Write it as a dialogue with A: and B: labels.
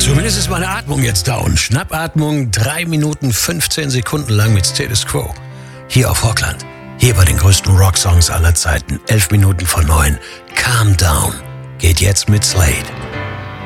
A: Zumindest ist meine Atmung jetzt down. Schnappatmung 3 Minuten 15 Sekunden lang mit Status Quo. Hier auf Rockland. Hier bei den größten Rocksongs aller Zeiten. 11 Minuten vor 9. Calm Down. Geht jetzt mit Slade.